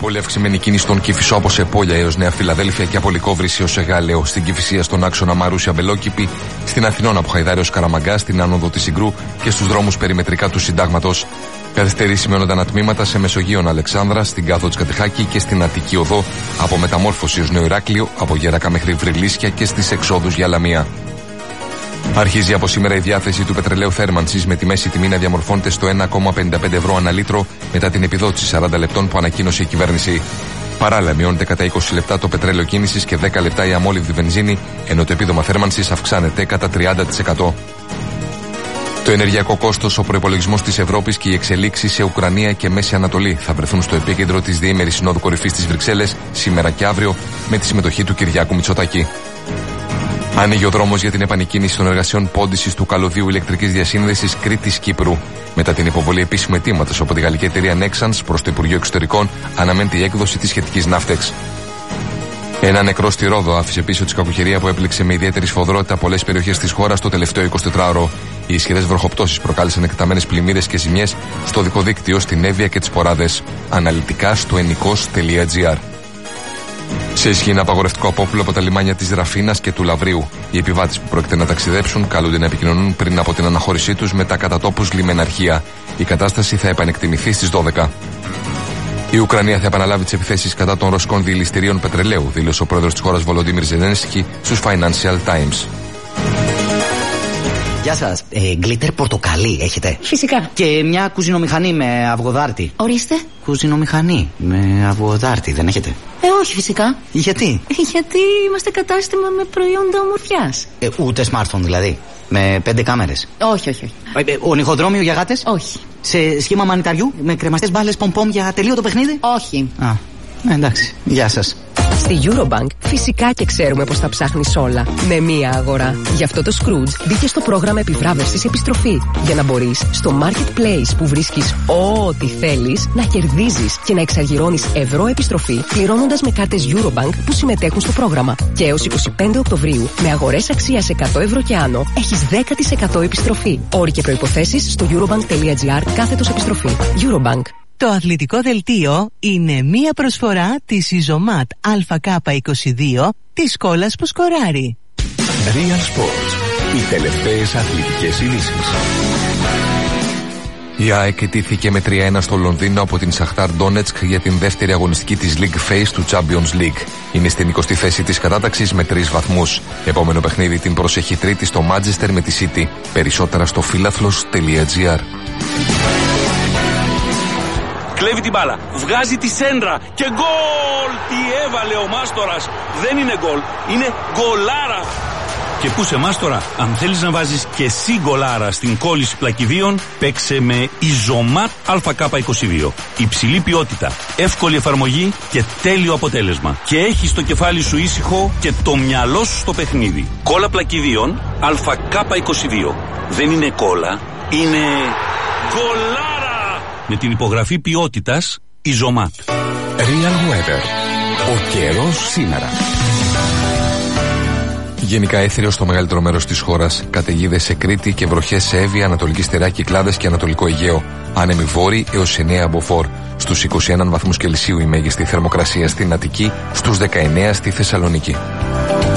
Πολύ αυξημένη κίνηση στον Κηφισό από Σεπόλια έως Νέα Φιλαδέλφια και από Λυκόβρηση έως Εγάλεο. Στην Κηφισία στον άξονα Μαρούσια Μπελόκηπη. Στην Αθηνών από Χαϊδάρη έως Καραμαγκά. Στην άνοδο της Συγκρού και στους δρόμους περιμετρικά του Συντάγματος. Καθυστερήσεις σημειώνονταν ατμήματα σε Μεσογείον Αλεξάνδρα, στην Κάθο της Κατεχάκη και στην Αττική Οδό από Μεταμόρφωση ως Νέο Ηράκλειο, από Γέρακα μέχρι Βρυλίσια και στις εξόδους για Λαμία. Αρχίζει από σήμερα η διάθεση του πετρελαίου θέρμανσης με τη μέση τιμή να διαμορφώνεται στο 1,55 ευρώ ανά λίτρο μετά την επιδότηση 40 λεπτών που ανακοίνωσε η κυβέρνηση. Παράλληλα, μειώνεται κατά 20 λεπτά το πετρέλαιο κίνησης και 10 λεπτά η αμόλυβδη βενζίνη, ενώ το επίδομα θέρμανσης αυξάνεται κατά 30%. Το ενεργειακό κόστος, ο προϋπολογισμός της Ευρώπης και οι εξελίξεις σε Ουκρανία και Μέση Ανατολή θα βρεθούν στο επίκεντρο της διήμερης Συνόδου Κορυφής της Βρυξέλλες σήμερα και αύριο με τη συμμετοχή του Κυριάκου Μητσοτάκη. Ανοίγει ο δρόμος για την επανεκκίνηση των εργασιών πόντισης του καλωδίου ηλεκτρικής διασύνδεσης Κρήτης-Κύπρου. Μετά την υποβολή επίσημου αιτήματος από τη γαλλική εταιρεία Nexans προς το Υπουργείο Εξωτερικών, αναμένεται η έκδοση της σχετικής ναύτεξ. Ένα νεκρό στη Ρόδο άφησε πίσω τη κακοκαιρία που έπληξε με ιδιαίτερη σφοδρότητα πολλές περιοχές της χώρας το τελευταίο 24ωρο. Οι ισχυρές βροχοπτώσεις προκάλεσαν εκτεταμένες πλημμύρες και ζημιές στο οδικό δίκτυο, στην Εύβοια και τις Ποράδες. Αναλυτικά στο ennikos.gr. Σε ισχύ είναι απαγορευτικό απόπλου από τα λιμάνια της Ραφίνας και του Λαβρίου. Οι επιβάτες που πρόκειται να ταξιδέψουν καλούνται να επικοινωνούν πριν από την αναχώρησή τους με τα κατά τόπους λιμεναρχεία. Η κατάσταση θα επανεκτιμηθεί στις 12. Η Ουκρανία θα επαναλάβει τις επιθέσεις κατά των ρωσικών διελιστηρίων πετρελαίου, δήλωσε ο πρόεδρος της χώρας Βολοντίμιρ Ζελένσκι στους Financial Times. Γεια σας. Γκλίτερ πορτοκαλί έχετε? Φυσικά. Και μια κουζινομηχανή με αυγοδάρτη. Ορίστε. Κουζινομηχανή με αυγοδάρτη δεν έχετε? Όχι φυσικά. Γιατί? Γιατί είμαστε κατάστημα με προϊόντα ομορφιάς. Ούτε smartphone δηλαδή? Με 5 κάμερες? Όχι. Ονυχοδρόμιο για γάτες? Όχι. Σε σχήμα μανιταριού με κρεμαστές μπάλες πομπομ για τελείωτο παιχνίδι? Όχι. Εντάξει. Γεια σας. Στη Eurobank φυσικά και ξέρουμε πως τα ψάχνεις όλα με μία αγορά. Γι' αυτό το Scrooge μπήκε στο πρόγραμμα επιβράβευσης επιστροφή. Για να μπορείς στο Marketplace που βρίσκεις ό,τι θέλεις να κερδίζεις και να εξαργυρώνεις ευρώ επιστροφή πληρώνοντας με κάρτες Eurobank που συμμετέχουν στο πρόγραμμα. Και έως 25 Οκτωβρίου με αγορές αξίας 100 ευρώ και άνω έχεις 10% επιστροφή. Όροι και προϋποθέσεις στο eurobank.gr/επιστροφή. Eurobank. Το αθλητικό δελτίο είναι μία προσφορά της Ιζωμάτ ΑΚ22 της κόλλας που σκοράρει. Real Sports. Οι τελευταίες αθλητικές ειδήσεις. Η ΑΕΚ ιτήθηκε με 3-1 στο Λονδίνο από την Σαχτάρ Ντόνετσκ για την δεύτερη αγωνιστική της League Phase του Champions League. Είναι στην 20η θέση της κατάταξης με 3 βαθμούς. Επόμενο παιχνίδι την προσεχή Τρίτη στο Manchester με τη City. Περισσότερα στο philathlos.gr. Κλέβει την μπάλα, βγάζει τη σέντρα και γκολ! Τι έβαλε ο Μάστορας! Δεν είναι γκολ, είναι γκολάρα! Και πού σε Μάστορα, αν θέλεις να βάζεις και εσύ γκολάρα στην κόλληση πλακιδίων, παίξε με Ιζωμάτ ΑΚ22. Υψηλή ποιότητα, εύκολη εφαρμογή και τέλειο αποτέλεσμα. Και έχεις το κεφάλι σου ήσυχο και το μυαλό σου στο παιχνίδι. Κόλλα πλακιδίων ΑΚ22. Δεν είναι κόλλα, είναι γκολάρα! Με την υπογραφή ποιότητας Ιζωμάτ. Real Weather. Ο καιρός σήμερα. Γενικά έθριο στο μεγαλύτερο μέρος της χώρας. Καταιγίδες σε Κρήτη και βροχές σε Εύβοια, Ανατολική Στεριά, Κυκλάδες και Ανατολικό Αιγαίο. Άνεμοι βόρειοι έως 9 μποφόρ. Στους 21 βαθμούς Κελσίου η μέγιστη θερμοκρασία στην Αττική, στους 19 στη Θεσσαλονίκη.